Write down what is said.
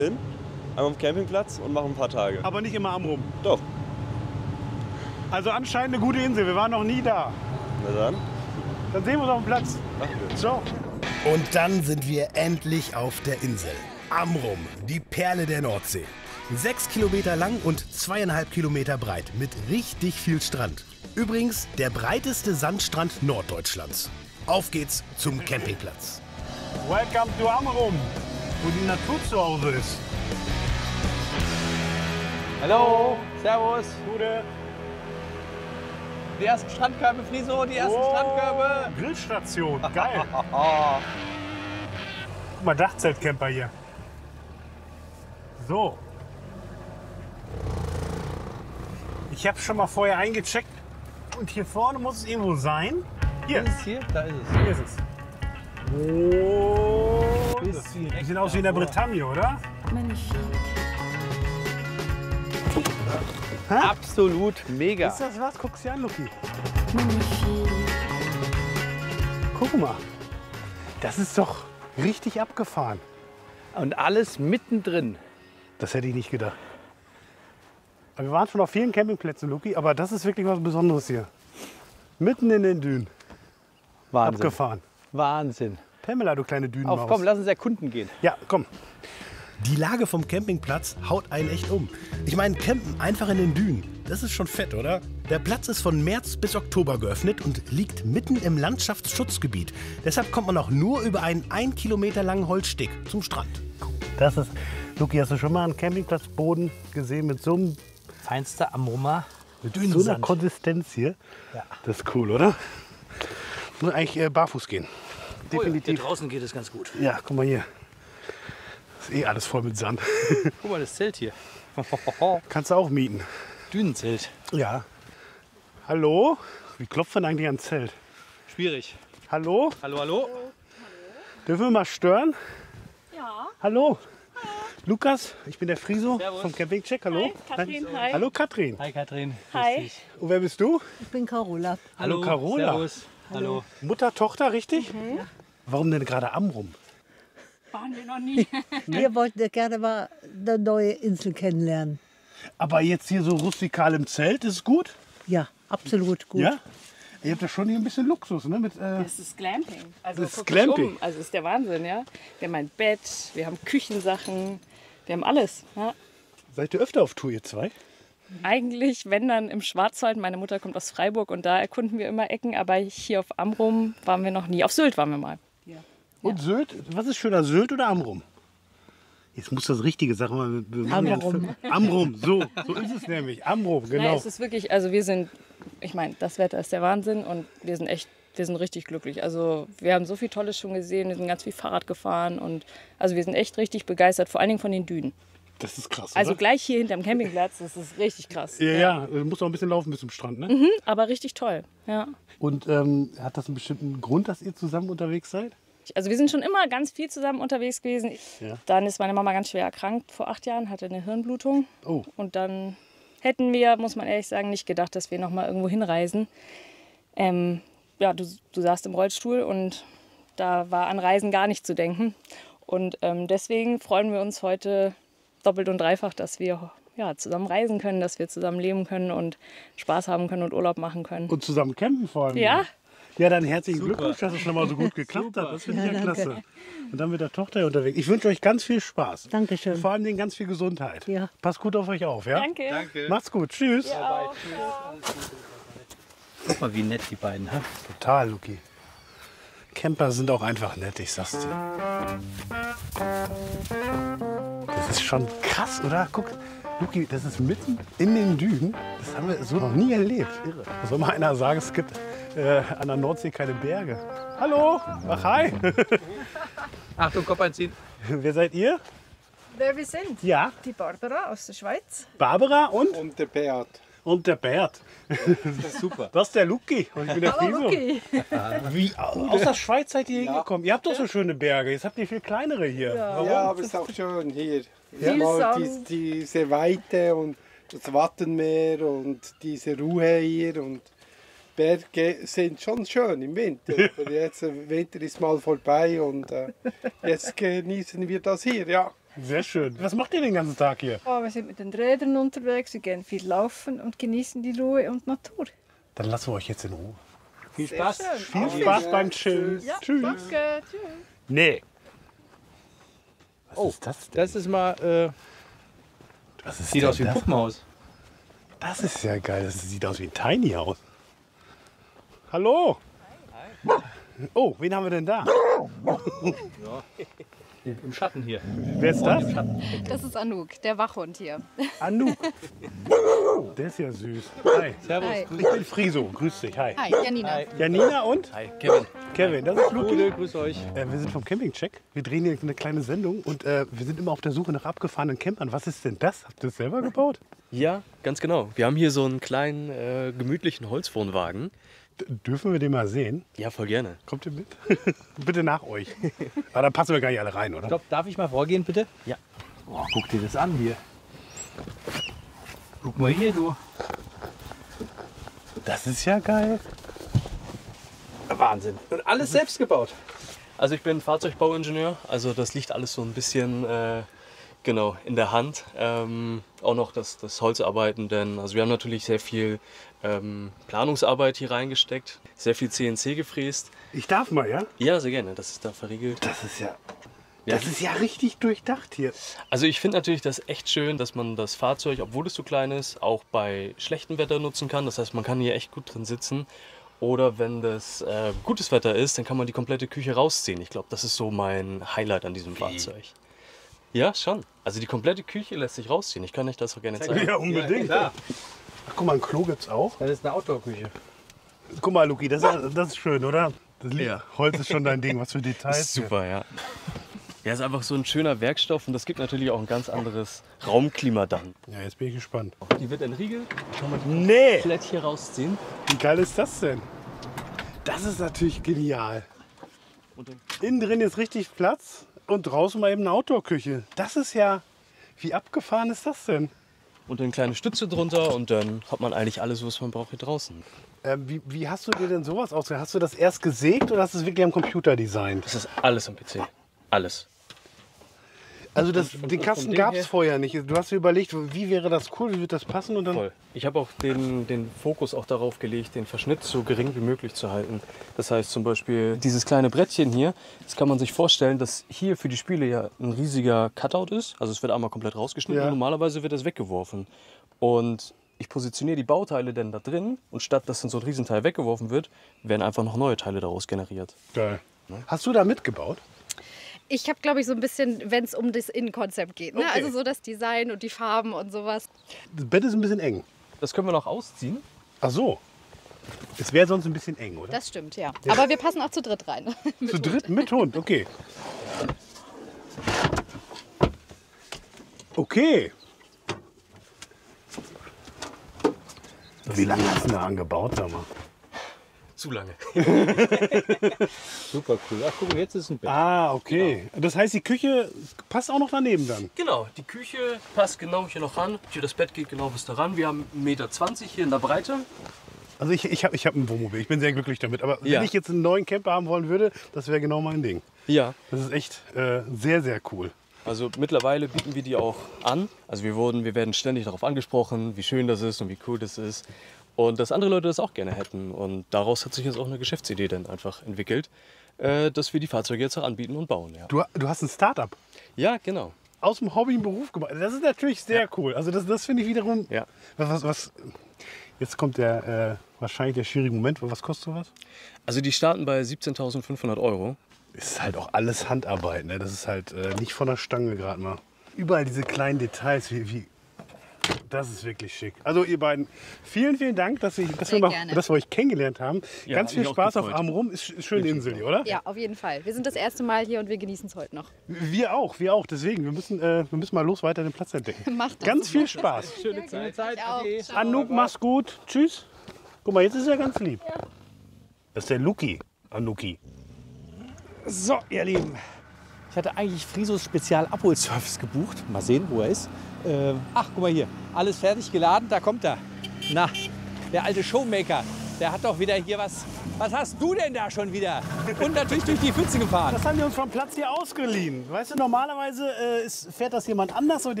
hin, einmal auf dem Campingplatz und machen ein paar Tage. Aber nicht immer Amrum. Doch. Also anscheinend eine gute Insel. Wir waren noch nie da. Na dann. Dann sehen wir uns auf dem Platz. Machen wir. Ciao. Und dann sind wir endlich auf der Insel. Amrum, die Perle der Nordsee. 6 Kilometer lang und 2,5 Kilometer breit mit richtig viel Strand. Übrigens der breiteste Sandstrand Norddeutschlands. Auf geht's zum Campingplatz. Welcome to Amrum, wo die Natur zu Hause ist. Hallo, servus. Gute Die ersten Strandkörbe, Friso, die ersten Strandkörbe. Grillstation, geil. Guck mal, Dachzeltcamper hier. So. Ich habe schon mal vorher eingecheckt. Und hier vorne muss es irgendwo sein. Hier. Ist es hier? Da ist es. Hier ist es. Oh, das sieht aus wie in der Bretagne, oder? Absolut mega. Ist das was? Guck's dir an, Luki. Guck mal. Das ist doch richtig abgefahren. Und alles mittendrin. Das hätte ich nicht gedacht. Aber wir waren schon auf vielen Campingplätzen, Luki, aber das ist wirklich was Besonderes hier. Mitten in den Dünen. Wahnsinn. Abgefahren. Wahnsinn. Pamela, du kleine Dünenmaus. Auf, komm, lass uns erkunden gehen. Ja, komm. Die Lage vom Campingplatz haut einen echt um. Ich meine, campen einfach in den Dünen, das ist schon fett, oder? Der Platz ist von März bis Oktober geöffnet und liegt mitten im Landschaftsschutzgebiet. Deshalb kommt man auch nur über einen 1 Kilometer langen Holzsteg zum Strand. Das ist, Luki, hast du schon mal einen Campingplatzboden gesehen mit so einem Feinster Amrummer. Mit so einer Konsistenz hier? Ja. Das ist cool, oder? Muss eigentlich barfuß gehen. Definitiv. Hier draußen geht es ganz gut. Ja, guck mal hier. Ist eh alles voll mit Sand. Guck mal, das Zelt hier. Kannst du auch mieten. Dünenzelt. Ja. Hallo? Wie klopft man eigentlich ans Zelt? Schwierig. Hallo? Hallo, hallo. Dürfen wir mal stören? Ja. Hallo? Lukas, ich bin der Friso Servus. vom Campingcheck. Hallo? Hi, Katrin, hi. Hallo Katrin. Hi, Katrin. Hi. Und wer bist du? Ich bin Carola. Hallo, Carola. Servus. Hallo. Mutter, Tochter, richtig? Warum denn gerade Amrum? Waren wir noch nie. Wir wollten ja gerne mal eine neue Insel kennenlernen. Aber jetzt hier so rustikal im Zelt, ist es gut? Ja, absolut gut. Ja? Ihr habt ja schon hier ein bisschen Luxus, ne? Mit, Das ist Glamping. Also Das ist guck dich Glamping. Um. Also das ist der Wahnsinn, ja. Wir haben ein Bett, wir haben Küchensachen, wir haben alles. Ja. seid ihr öfter auf Tour, ihr zwei? Eigentlich, wenn dann im Schwarzwald. Meine Mutter kommt aus Freiburg und da erkunden wir immer Ecken. Aber hier auf Amrum waren wir noch nie. Auf Sylt waren wir mal. Und Sylt? Was ist schöner, Sylt oder Amrum? Jetzt muss das Richtige sagen. Wir machen ja Amrum. Amrum, so ist es nämlich. Amrum, Naja, genau. es ist wirklich, also wir sind, ich meine, das Wetter ist der Wahnsinn und wir sind richtig glücklich. Also wir haben so viel Tolles schon gesehen, wir sind ganz viel Fahrrad gefahren und also wir sind echt richtig begeistert, vor allen Dingen von den Dünen. Das ist krass, Also oder? gleich hier hinterm Campingplatz, das ist richtig krass. Ja, du musst auch ein bisschen laufen bis zum Strand, ne? Aber richtig toll, ja. Und hat das einen bestimmten Grund, dass ihr zusammen unterwegs seid? Also wir sind schon immer ganz viel zusammen unterwegs gewesen. Ja. Dann ist meine Mama ganz schwer erkrankt vor 8 Jahren, hatte eine Hirnblutung. Oh. Und dann hätten wir, muss man ehrlich sagen, nicht gedacht, dass wir noch mal irgendwo hinreisen. Ja, du saßt im Rollstuhl und da war an Reisen gar nicht zu denken. Und deswegen freuen wir uns heute doppelt und dreifach, dass wir ja, zusammen reisen können, dass wir zusammen leben können und Spaß haben können und Urlaub machen können. Und zusammen campen vor allem. Ja. Ja, dann herzlichen Glückwunsch, dass es schon mal so gut geklappt hat. Das finde ich ja klasse. Und dann mit der Tochter unterwegs. Ich wünsche euch ganz viel Spaß. Dankeschön. Vor allem ganz viel Gesundheit. Ja. Passt gut auf euch auf, ja? Danke. Macht's gut. Tschüss. Guck mal, wie nett die beiden. Ha? Total, Luki. Camper sind auch einfach nett, ich sag's dir. Das ist schon krass, oder? Guck, Luki, das ist mitten in den Dünen. Das haben wir so noch nie erlebt. Irre. Soll mal einer sagen, es gibt an der Nordsee keine Berge. Hallo, ach hi. Achtung, Kopf einziehen. Wer seid ihr? Wer wir sind? Ja, Die Barbara aus der Schweiz. Barbara und? Und der Beat. Und der Bert. Das ist super. Das ist der Luki und ich bin der Friso. Okay. Wie, aus der Schweiz seid ihr hingekommen? Ihr habt doch so schöne Berge. Jetzt habt ihr viel kleinere hier. Warum? Ja, aber es ist auch schön hier. Viel Mal Sand. diese Weite und das Wattenmeer und diese Ruhe hier. Und Berge sind schon schön im Winter. Aber jetzt, der Winter ist mal vorbei und jetzt genießen wir das hier, ja. Sehr schön. Was macht ihr den ganzen Tag hier? Oh, wir sind mit den Rädern unterwegs, wir gehen viel laufen und genießen die Ruhe und Natur. Dann lassen wir euch jetzt in Ruhe. Viel Spaß. Viel Spaß beim Chillen. Tschüss. Danke, tschüss. Nee. Was ist das denn? Das ist mal, Was ist sieht denn aus wie ein das? Puppenhaus. Das ist ja geil. Das sieht aus wie ein Tiny House. Hallo. Oh, wen haben wir denn da? Im Schatten hier. Wer ist das? Das ist Anouk, der Wachhund hier. Anouk. Der ist ja süß. Hi. Servus. Hi. Ich bin Friso. Grüß dich. Hi. Hi, Janina. Janina und? Hi, Kevin. Kevin, das ist Luki. Gute, grüß euch. Wir sind vom Campingcheck. Wir drehen hier eine kleine Sendung und wir sind immer auf der Suche nach abgefahrenen Campern. Was ist denn das? Habt ihr das selber gebaut? Ja, ganz genau. Wir haben hier so einen kleinen, gemütlichen Holzwohnwagen. Dürfen wir den mal sehen? Ja, voll gerne. Kommt ihr mit? Bitte nach euch. Aber da passen wir gar nicht alle rein, oder? Stopp, darf ich mal vorgehen, bitte? Ja. Oh, guck dir das an hier. Guck mal hier, du. Das ist ja geil. Wahnsinn. Und alles selbst gebaut. Also ich bin Fahrzeugbauingenieur, also das liegt alles so ein bisschen genau in der Hand. Auch noch das Holzarbeiten, denn also wir haben natürlich sehr viel Planungsarbeit hier reingesteckt, sehr viel CNC gefräst. Ich darf mal, ja? Ja, sehr gerne, das ist da verriegelt. Das ist ja... Ja. Das ist ja richtig durchdacht hier. Also ich finde natürlich das echt schön, dass man das Fahrzeug, obwohl es so klein ist, auch bei schlechtem Wetter nutzen kann. Das heißt, man kann hier echt gut drin sitzen. Oder wenn das gutes Wetter ist, dann kann man die komplette Küche rausziehen. Ich glaube, das ist so mein Highlight an diesem Fahrzeug. Ja, schon. Also die komplette Küche lässt sich rausziehen. Ich kann euch das auch gerne zeigen. Ja, unbedingt. Ja, Ach, guck mal, ein Klo gibt's auch. das ist eine Outdoor-Küche. Guck mal, Luki, das ist schön, oder? Ja. Holz ist schon dein Ding. Was für Details. Das ist super, ja. Ja, ist einfach so ein schöner Werkstoff und das gibt natürlich auch ein ganz anderes Raumklima dann. Ja, jetzt bin ich gespannt. Die wird entriegelt. Kann man die Nee! komplett hier rausziehen. Wie geil ist das denn? Das ist natürlich genial. Und dann Innen drin ist richtig Platz und draußen mal eben eine Outdoor-Küche. Das ist ja... Wie abgefahren ist das denn? und eine kleine Stütze drunter und dann hat man eigentlich alles, was man braucht hier draußen. Wie hast du dir denn sowas ausgedacht? Hast du das erst gesägt oder hast du es wirklich am Computer designt? Das ist alles am PC. Alles. Also den Kasten gab es vorher nicht. Du hast dir überlegt, wie wäre das cool, wie wird das passen? Und dann Voll. Ich habe auch den Fokus auch darauf gelegt, den Verschnitt so gering wie möglich zu halten. Das heißt zum Beispiel dieses kleine Brettchen hier, das kann man sich vorstellen, dass hier für die Spiele ja ein riesiger Cutout ist. Also es wird einmal komplett rausgeschnitten Ja. und normalerweise wird das weggeworfen. Und ich positioniere die Bauteile dann da drin und statt dass dann so ein Riesenteil weggeworfen wird, werden einfach noch neue Teile daraus generiert. Geil. Hast du da mitgebaut? Ich habe, glaube ich, so ein bisschen, wenn es um das Innenkonzept geht. Ne? Okay. Also so das Design und die Farben und sowas. Das Bett ist ein bisschen eng. Das können wir noch ausziehen. Ach so. Es wäre sonst ein bisschen eng, oder? Das stimmt, ja. Aber wir passen auch zu dritt rein. Zu dritt mit Hund, okay. Okay. Wie lange hast du da angebaut, sag mal? Zu lange. Super cool. Ach, guck mal, jetzt ist ein Bett. Ah, okay. Das heißt, die Küche passt auch noch daneben dann? Genau, die Küche passt genau hier noch ran. Hier das Bett geht genau bis da ran. Wir haben 1,20 Meter hier in der Breite. Also ich hab ein Wohnmobil, ich bin sehr glücklich damit. Aber Ja. wenn ich jetzt einen neuen Camper haben wollen würde, das wäre genau mein Ding. Ja. Das ist echt sehr, sehr cool. Also mittlerweile bieten wir die auch an. Also wir werden ständig darauf angesprochen, wie schön das ist und wie cool das ist. Und dass andere Leute das auch gerne hätten. Und daraus hat sich jetzt auch eine Geschäftsidee dann einfach entwickelt, dass wir die Fahrzeuge jetzt auch anbieten und bauen. Ja, Du hast ein Startup ja genau. aus dem Hobby einen Beruf gemacht. Das ist natürlich sehr cool. Also das finde ich wiederum... Ja. Was, jetzt kommt wahrscheinlich der schwierige Moment. Was kostet sowas? Also die starten bei 17.500 €. Ist halt auch alles Handarbeit. Ne? Das ist halt nicht von der Stange gerade mal. Überall diese kleinen Details. Das ist wirklich schick. Also ihr beiden, vielen, vielen Dank, dass wir gerne. euch kennengelernt haben. Ja, Ganz viel mich auch Spaß auf gefreut. Amrum. Ist schöne Insel hier, oder? Ja, auf jeden Fall. Wir sind das erste Mal hier und wir genießen es heute noch. Wir auch. Deswegen, wir müssen mal los weiter den Platz entdecken. Macht das. Ganz viel Spaß. Schöne Zeit. Auch. Ade. Ciao. Anouk, mach's gut. Tschüss. Guck mal, jetzt ist er ganz lieb. Das ist der Luki. Anuki. So, ihr Lieben. Ich hatte eigentlich Frisos Spezial-Abholservice gebucht. Mal sehen, wo er ist. Ach, guck mal hier. Alles fertig geladen, da kommt er. Na, der alte Showmaker. der hat doch wieder hier was. Was hast du denn da schon wieder? Und natürlich durch die Pfütze gefahren. Das haben die uns vom Platz hier ausgeliehen. Weißt du, normalerweise fährt das jemand anders und